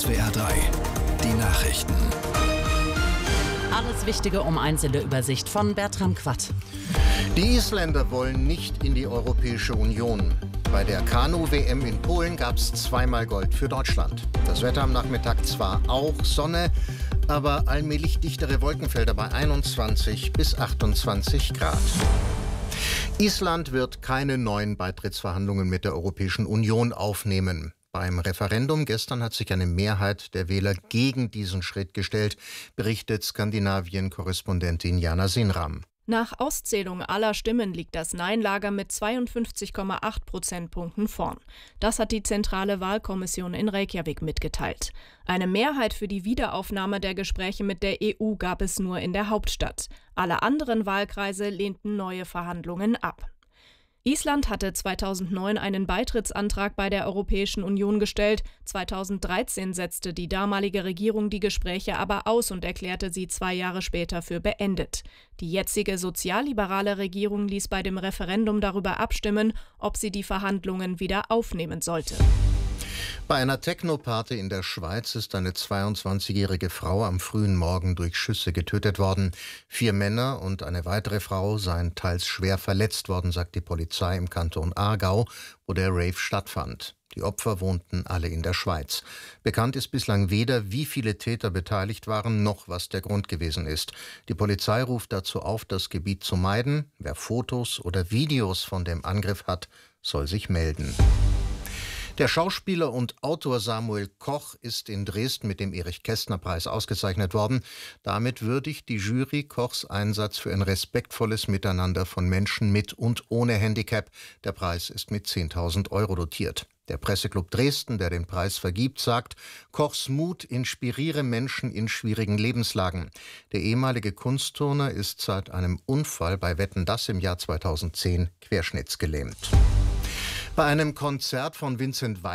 SWR 3, die Nachrichten. Alles Wichtige um eins in der Übersicht von Bertram Quatt. Die Isländer wollen nicht in die Europäische Union. Bei der Kanu-WM in Polen gab es zweimal Gold für Deutschland. Das Wetter am Nachmittag zwar auch Sonne, aber allmählich dichtere Wolkenfelder bei 21 bis 28 Grad. Island wird keine neuen Beitrittsverhandlungen mit der Europäischen Union aufnehmen. Beim Referendum gestern hat sich eine Mehrheit der Wähler gegen diesen Schritt gestellt, berichtet Skandinavien-Korrespondentin Jana Sinram. Nach Auszählung aller Stimmen liegt das Nein-Lager mit 52,8 Prozentpunkten vorn. Das hat die zentrale Wahlkommission in Reykjavik mitgeteilt. Eine Mehrheit für die Wiederaufnahme der Gespräche mit der EU gab es nur in der Hauptstadt. Alle anderen Wahlkreise lehnten neue Verhandlungen ab. Island hatte 2009 einen Beitrittsantrag bei der Europäischen Union gestellt. 2013 setzte die damalige Regierung die Gespräche aber aus und erklärte sie 2 Jahre später für beendet. Die jetzige sozialliberale Regierung ließ bei dem Referendum darüber abstimmen, ob sie die Verhandlungen wieder aufnehmen sollte. Bei einer Techno-Party in der Schweiz ist eine 22-jährige Frau am frühen Morgen durch Schüsse getötet worden. 4 Männer und eine weitere Frau seien teils schwer verletzt worden, sagt die Polizei im Kanton Aargau, wo der Rave stattfand. Die Opfer wohnten alle in der Schweiz. Bekannt ist bislang weder, wie viele Täter beteiligt waren, noch was der Grund gewesen ist. Die Polizei ruft dazu auf, das Gebiet zu meiden. Wer Fotos oder Videos von dem Angriff hat, soll sich melden. Der Schauspieler und Autor Samuel Koch ist in Dresden mit dem Erich-Kästner-Preis ausgezeichnet worden. Damit würdigt die Jury Kochs Einsatz für ein respektvolles Miteinander von Menschen mit und ohne Handicap. Der Preis ist mit 10.000 € dotiert. Der Presseclub Dresden, der den Preis vergibt, sagt, Kochs Mut inspiriere Menschen in schwierigen Lebenslagen. Der ehemalige Kunstturner ist seit einem Unfall bei Wetten, dass im Jahr 2010 querschnittsgelähmt. Bei einem Konzert von Vincent Weiss